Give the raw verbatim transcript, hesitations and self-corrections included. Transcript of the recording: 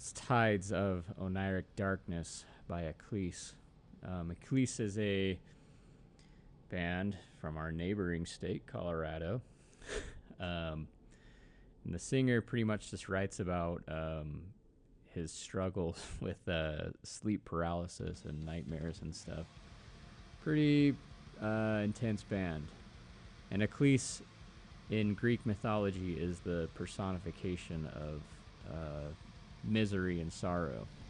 It's Tides of Oniric Darkness by Ecclese. Um, Ecclese is a band from our neighboring state, Colorado. um, and the singer pretty much just writes about um, his struggles with uh, sleep paralysis and nightmares and stuff. Pretty uh, intense band. And Ecclese in Greek mythology is the personification of uh, misery and sorrow.